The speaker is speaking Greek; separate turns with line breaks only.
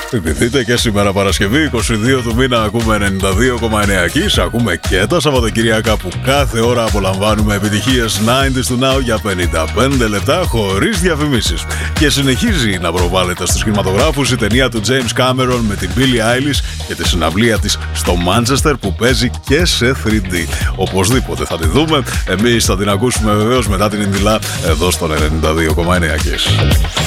Θυμηθείτε και σήμερα Παρασκευή 22 του μήνα ακούμε 92,9 Kiss. Ακούμε και τα Σαββατοκυριακά που κάθε ώρα απολαμβάνουμε επιτυχίες 90s του Now για 55 λεπτά χωρίς διαφημίσεις. Και συνεχίζει να προβάλλεται στους κινηματογράφους η ταινία του James Cameron με την Billie Eilish και τη συναυλία της στο Manchester που παίζει και σε 3D. Οπωσδήποτε θα τη δούμε. Εμείς θα την ακούσουμε βεβαίως μετά την Ινδιλά εδώ στο 92,9 Kiss.